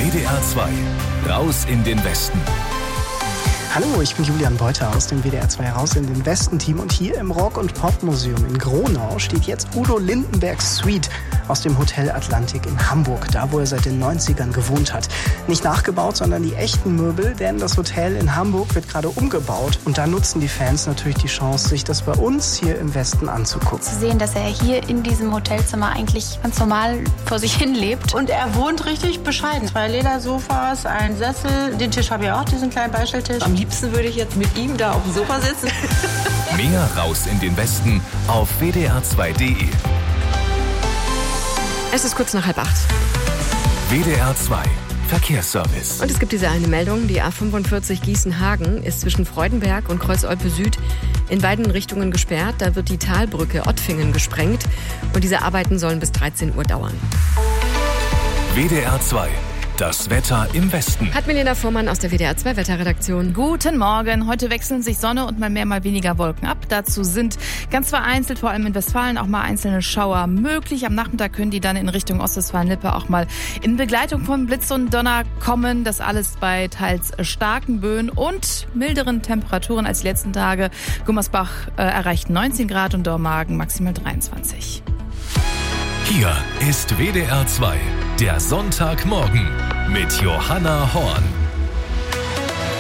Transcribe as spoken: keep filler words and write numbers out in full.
W D R zwei. Raus in den Westen. Hallo, ich bin Julian Beuter aus dem W D R zwei Raus in den Westen-Team und hier im Rock- und Pop-Museum in Gronau steht jetzt Udo Lindenbergs Suite aus dem Hotel Atlantik in Hamburg, da wo er seit den neunzigern gewohnt hat. Nicht nachgebaut, sondern die echten Möbel, denn das Hotel in Hamburg wird gerade umgebaut und da nutzen die Fans natürlich die Chance, sich das bei uns hier im Westen anzugucken. Zu sehen, dass er hier in diesem Hotelzimmer eigentlich ganz normal vor sich hin lebt. Und er wohnt richtig bescheiden. Zwei Ledersofas, ein Sessel, den Tisch habe ich auch, diesen kleinen Beistelltisch. Am liebsten würde ich jetzt mit ihm da auf dem Sofa sitzen. Mehr Raus in den Westen auf w d r zwei punkt d e. Es ist kurz nach halb acht. W D R zwei Verkehrsservice. Und es gibt diese eine Meldung, die A fünfundvierzig Gießen-Hagen ist zwischen Freudenberg und Kreuz-Olpe Süd in beiden Richtungen gesperrt. Da wird die Talbrücke Ottfingen gesprengt und diese Arbeiten sollen bis dreizehn Uhr dauern. W D R zwei. Das Wetter im Westen. Hat Milena Fuhrmann aus der W D R zwei Wetterredaktion. Guten Morgen. Heute wechseln sich Sonne und mal mehr, mal weniger Wolken ab. Dazu sind ganz vereinzelt, vor allem in Westfalen, auch mal einzelne Schauer möglich. Am Nachmittag können die dann in Richtung Ostwestfalen-Lippe auch mal in Begleitung von Blitz und Donner kommen. Das alles bei teils starken Böen und milderen Temperaturen als die letzten Tage. Gummersbach äh, erreicht neunzehn Grad und Dormagen maximal dreiundzwanzig. Hier ist W D R zwei, der Sonntagmorgen mit Johanna Horn.